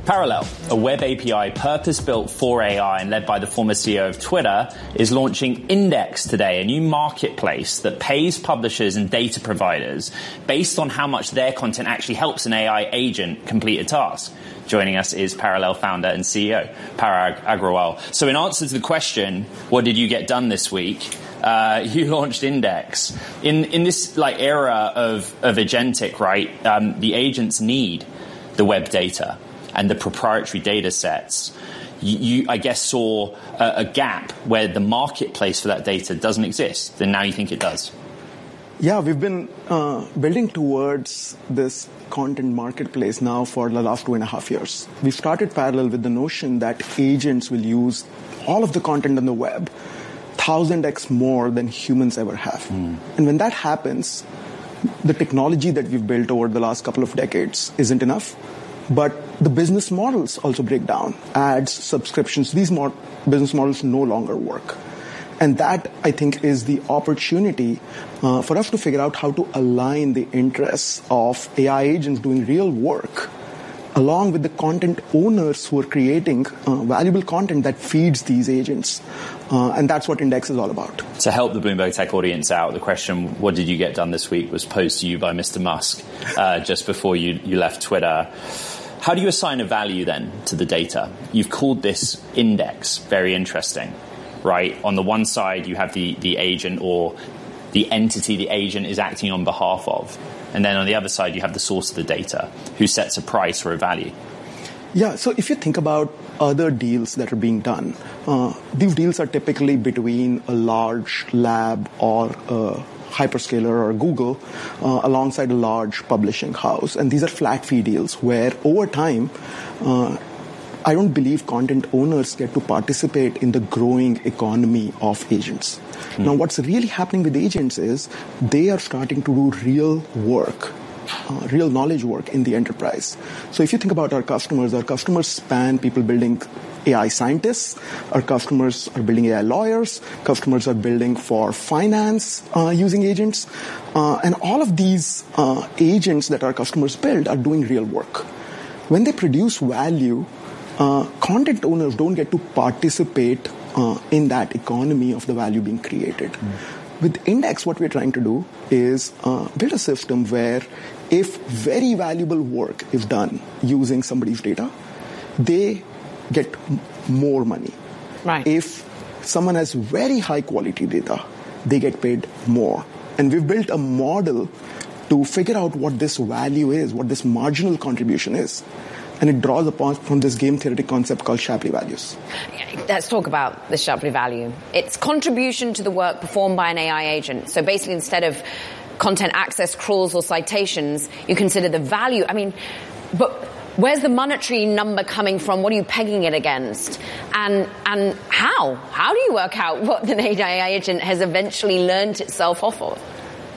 Parallel, a web API purpose-built for AI and led by the former CEO of Twitter, is launching Index today, a new marketplace that pays publishers and data providers based on how much their content actually helps an AI agent complete a task. Joining us is Parallel founder and CEO, Parag Agrawal. So in answer to the question, what did you get done this week? You launched Index. In this era of agentic, right? The agents need the web data and the proprietary data sets. You I guess, saw a gap where the marketplace for that data doesn't exist, and now you think it does. Yeah, we've been building towards this content marketplace now for the last 2.5 years. We started Parallel with the notion that agents will use all of the content on the web 1,000x more than humans ever have. And when that happens, the technology that we've built over the last couple of decades isn't enough. But the business models also break down. Ads, subscriptions, these business models no longer work. And that, I think, is the opportunity for us to figure out how to align the interests of AI agents doing real work along with the content owners who are creating valuable content that feeds these agents. And that's what Index is all about. To help the Bloomberg Tech audience out, the question, what did you get done this week, was posed to you by Mr. Musk just before you left Twitter. How do you assign a value then to the data? You've called this Index, very interesting, right? On the one side, you have the agent or the entity the agent is acting on behalf of. And then on the other side, you have the source of the data, who sets a price or a value. Yeah, so if you think about other deals that are being done, these deals are typically between a large lab or a hyperscaler or Google alongside a large publishing house. And these are flat fee deals where over time, I don't believe content owners get to participate in the growing economy of agents. Now, what's really happening with agents is they are starting to do real work, real knowledge work in the enterprise. So if you think about our customers span people building AI scientists, our customers are building AI lawyers, customers are building for finance using agents, and all of these agents that our customers build are doing real work. When they produce value, content owners don't get to participate in that economy of the value being created. With Index, what we're trying to do is build a system where if very valuable work is done using somebody's data, they get more money. Right. If someone has very high quality data, they get paid more. And we've built a model to figure out what this value is, what this marginal contribution is. And it draws upon from this game theoretic concept called Shapley values. Let's talk about the Shapley value. It's contribution to the work performed by an AI agent. So basically, instead of content access, crawls, or citations, you consider the value. But where's the monetary number coming from? What are you pegging it against? And how? How do you work out what an AI agent has eventually learned itself off of?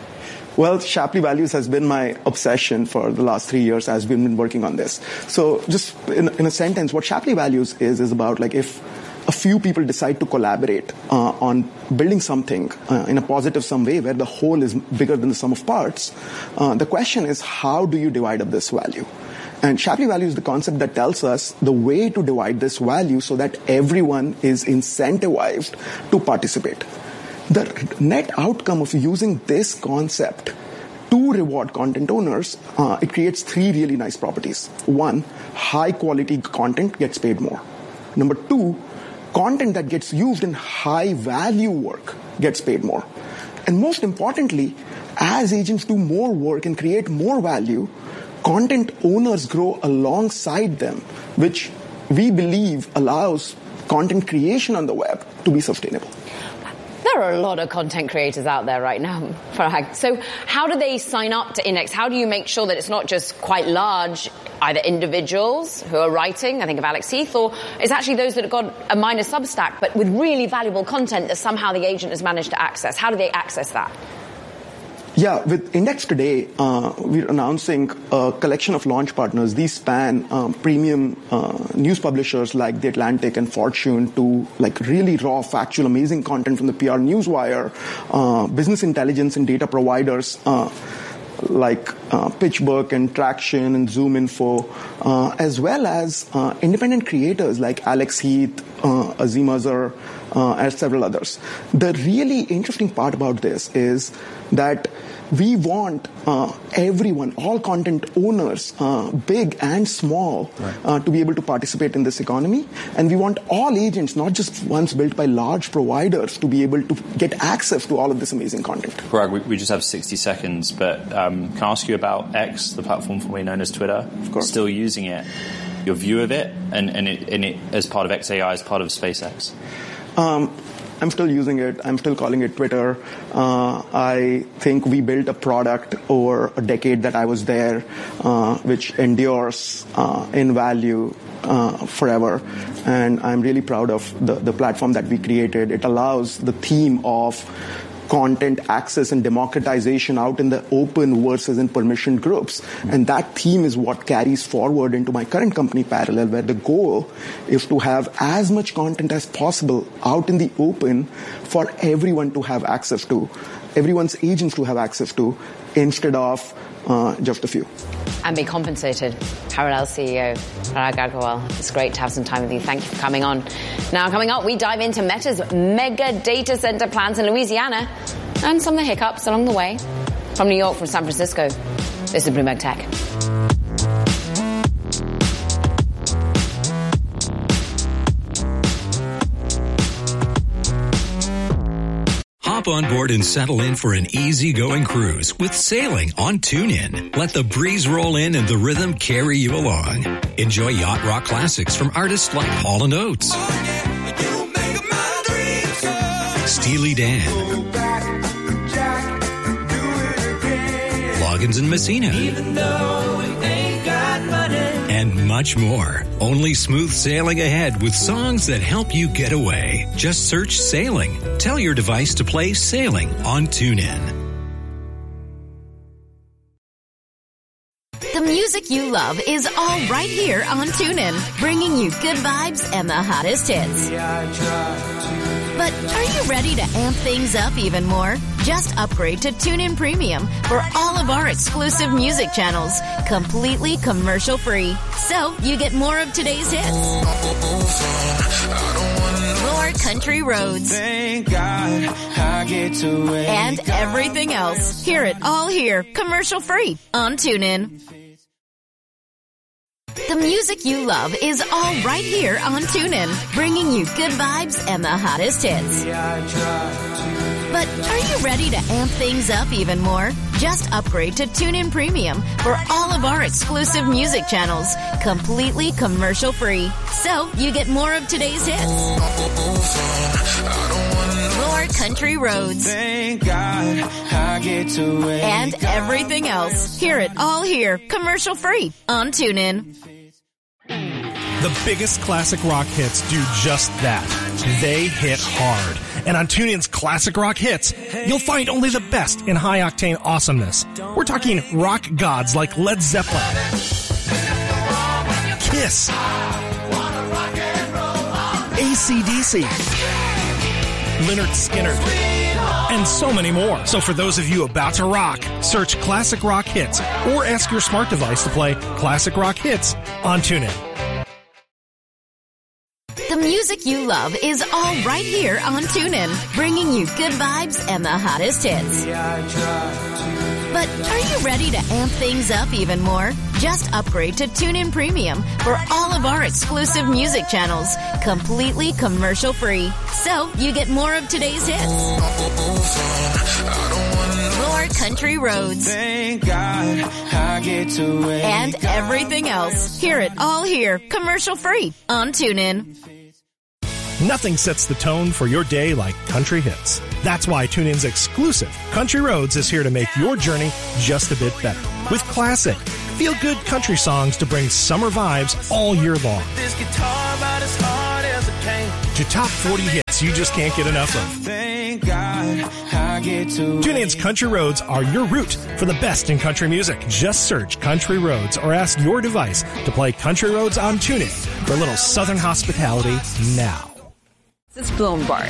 Well, Shapley values has been my obsession for the last 3 years as we've been working on this. So just in a sentence, what Shapley values is about if a few people decide to collaborate on building something in a positive sum way where the whole is bigger than the sum of parts, the question is, how do you divide up this value? And Shapley value is the concept that tells us the way to divide this value so that everyone is incentivized to participate. The net outcome of using this concept to reward content owners, it creates 3 really nice properties. 1, high quality content gets paid more. Number 2, content that gets used in high value work gets paid more. And most importantly, as agents do more work and create more value, content owners grow alongside them, which we believe allows content creation on the web to be sustainable. There are a lot of content creators out there right now, Parag. So how do they sign up to Index? How do you make sure that it's not just quite large, either individuals who are writing, I think of Alex Heath, or it's actually those that have got a minor Substack, but with really valuable content that somehow the agent has managed to access? How do they access that? Yeah, with Index today, we're announcing a collection of launch partners. These span premium news publishers like The Atlantic and Fortune to really raw, factual, amazing content from the PR Newswire, business intelligence and data providers. like PitchBook and Traction and ZoomInfo, as well as independent creators like Alex Heath, Azim Azhar, and several others. The really interesting part about this is that we want everyone, all content owners, big and small, to be able to participate in this economy. And we want all agents, not just ones built by large providers, to be able to get access to all of this amazing content. Parag, we just have 60 seconds, but can I ask you about X, the platform formerly known as Twitter? Of course. Still using it. Your view of it, and it as part of XAI, as part of SpaceX? I'm still using it. I'm still calling it Twitter. I think we built a product over a decade that I was there, which endures in value forever. And I'm really proud of the platform that we created. It allows the theme of content access and democratization out in the open versus in permissioned groups. And that theme is what carries forward into my current company, Parallel, where the goal is to have as much content as possible out in the open for everyone to have access to, everyone's agents to have access to, instead of just a few. And be compensated. Parallel CEO, Parag Agrawal. It's great to have some time with you. Thank you for coming on. Now, coming up, we dive into Meta's mega data center plans in Louisiana and some of the hiccups along the way. From New York, from San Francisco, this is Bloomberg Tech. Hop on board and settle in for an easygoing cruise with sailing on TuneIn. Let the breeze roll in and the rhythm carry you along. Enjoy yacht rock classics from artists like Hall & Oates, Steely Dan, Loggins and Messina, and much more. Only smooth sailing ahead with songs that help you get away. Just search Sailing. Tell your device to play Sailing on TuneIn. The music you love is all right here on TuneIn, bringing you good vibes and the hottest hits. But are you ready to amp things up even more? Just upgrade to TuneIn Premium for all of our exclusive music channels, completely commercial-free. So you get more of today's hits, more country roads, thank God I get to wake and everything else. Hear it all here, commercial-free on TuneIn. The music you love is all right here on TuneIn, bringing you good vibes and the hottest hits. But are you ready to amp things up even more? Just upgrade to TuneIn Premium for all of our exclusive music channels, completely commercial-free. So you get more of today's hits, more country roads, thank God I get to wake and everything else. Hear it all here, commercial-free on TuneIn. The biggest classic rock hits do just that. They hit hard. And on TuneIn's Classic Rock Hits, you'll find only the best in high-octane awesomeness. We're talking rock gods like Led Zeppelin, Kiss, AC/DC, Lynyrd Skynyrd, and so many more. So for those of you about to rock, search Classic Rock Hits or ask your smart device to play Classic Rock Hits on TuneIn. The music you love is all right here on TuneIn, bringing you good vibes and the hottest hits. But are you ready to amp things up even more? Just upgrade to TuneIn Premium for all of our exclusive music channels, completely commercial-free. So you get more of today's hits, more country roads, thank God I get to wake and everything else. Hear it all here, commercial-free on TuneIn. Nothing sets the tone for your day like country hits. That's why TuneIn's exclusive Country Roads is here to make your journey just a bit better. With classic, feel-good country songs to bring summer vibes all year long. this guitar about as hard as it came. To top 40 hits you just can't get enough of. Thank God I get to TuneIn's Country Roads are your route for the best in country music. Just search Country Roads or ask your device to play Country Roads on TuneIn for a little southern hospitality now. This is Bloomberg.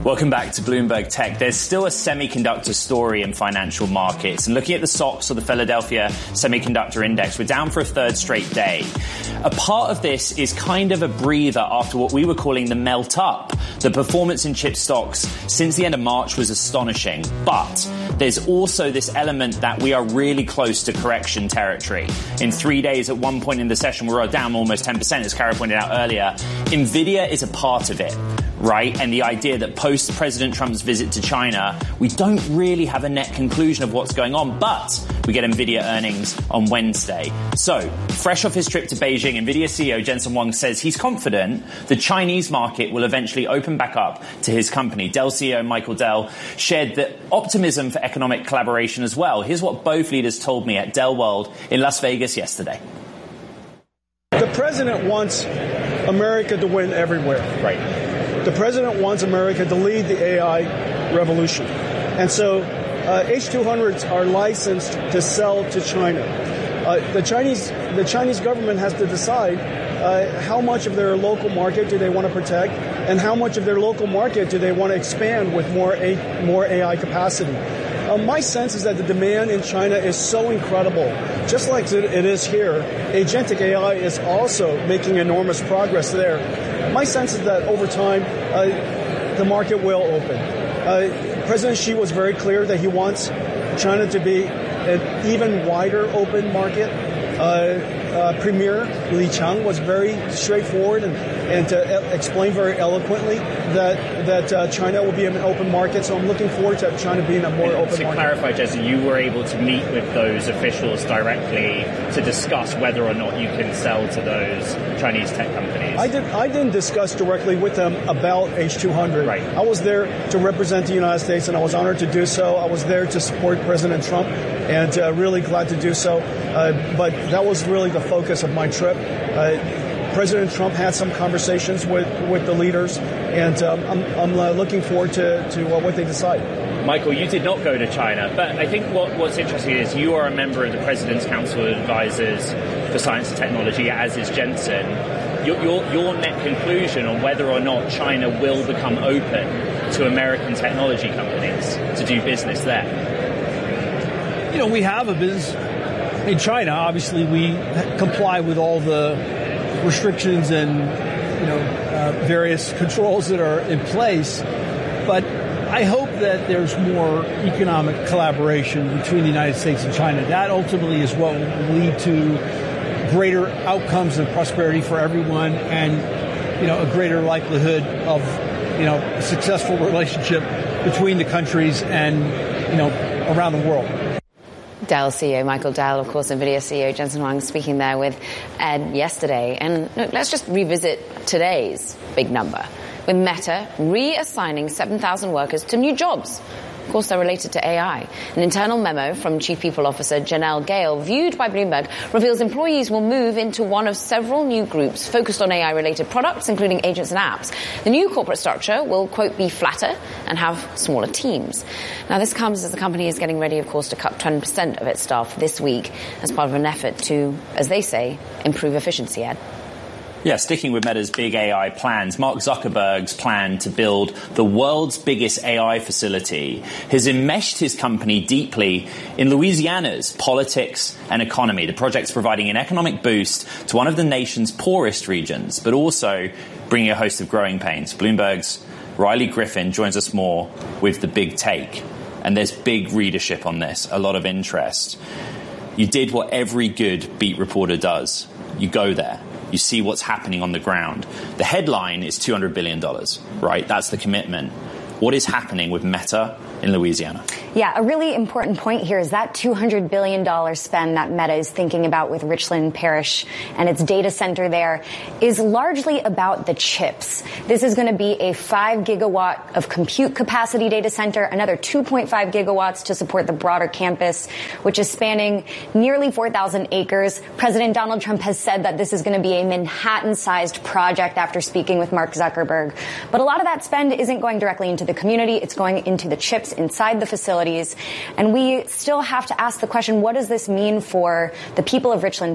Welcome back to Bloomberg Tech. There's still a semiconductor story in financial markets. And looking at the SOX, or the Philadelphia Semiconductor Index, we're down for a third straight day. A part of this is kind of a breather after what we were calling the melt up. The performance in chip stocks since the end of March was astonishing. But there's also this element that we are really close to correction territory. In 3 days, at one point in the session, we were down almost 10%, as Kara pointed out earlier. NVIDIA is a part of it, right? And the idea that post-President Trump's visit to China, we don't really have a net conclusion of what's going on, but we get NVIDIA earnings on Wednesday. So, fresh off his trip to Beijing, NVIDIA CEO Jensen Huang says he's confident the Chinese market will eventually open back up to his company. Dell CEO Michael Dell shared the optimism for economic collaboration as well. Here's what both leaders told me at Dell World in Las Vegas yesterday. The president wants America to win everywhere. Right. The president wants America to lead the AI revolution. And so H200s are licensed to sell to China. The Chinese government has to decide how much of their local market do they want to protect and how much of their local market do they want to expand with more AI capacity. My sense is that the demand in China is so incredible. Just like it is here, agentic AI is also making enormous progress there. My sense is that over time, the market will open. President Xi was very clear that he wants China to be an even wider open market. Premier Li Qiang was very straightforward and to explain very eloquently that China will be an open market. So I'm looking forward to China being a more open market. To clarify, Jesse, you were able to meet with those officials directly to discuss whether or not you can sell to those Chinese tech companies. I didn't discuss directly with them about H200. Right. I was there to represent the United States, and I was honored to do so. I was there to support President Trump, and really glad to do so. But that was really the focus of my trip. President Trump had some conversations with the leaders, and I'm looking forward to what they decide. Michael, you did not go to China, but I think what's interesting is you are a member of the President's Council of Advisors for Science and Technology, as is Jensen. Your net conclusion on whether or not China will become open to American technology companies to do business there? You know, we have a business in China. Obviously, we comply with all the restrictions and, various controls that are in place. But I hope that there's more economic collaboration between the United States and China. That ultimately is what will lead to greater outcomes and prosperity for everyone, and, a greater likelihood of, a successful relationship between the countries and, around the world. Dell CEO Michael Dell, of course, NVIDIA CEO Jensen Huang, speaking there with Ed yesterday. And look, let's just revisit today's big number, with Meta reassigning 7,000 workers to new jobs. Of course, they're related to AI. An internal memo from Chief People Officer Janelle Gale, viewed by Bloomberg, reveals employees will move into one of several new groups focused on AI-related products, including agents and apps. The new corporate structure will, quote, be flatter and have smaller teams. Now, this comes as the company is getting ready, of course, to cut 10% of its staff this week as part of an effort to, as they say, improve efficiency, Ed. Yeah, sticking with Meta's big AI plans, Mark Zuckerberg's plan to build the world's biggest AI facility has enmeshed his company deeply in Louisiana's politics and economy. The project's providing an economic boost to one of the nation's poorest regions, but also bringing a host of growing pains. Bloomberg's Riley Griffin joins us more with the big take. And there's big readership on this, a lot of interest. You did what every good beat reporter does. You go there. You see what's happening on the ground. The headline is $200 billion, right? That's the commitment. What is happening with Meta in Louisiana? Yeah, a really important point here is that $200 billion spend that Meta is thinking about with Richland Parish and its data center there is largely about the chips. This is going to be a 5 gigawatt of compute capacity data center, another 2.5 gigawatts to support the broader campus, which is spanning nearly 4,000 acres. President Donald Trump has said that this is going to be a Manhattan-sized project after speaking with Mark Zuckerberg. But a lot of that spend isn't going directly into the community. It's going into the chips inside the facilities. And we still have to ask the question, what does this mean for the people of Richland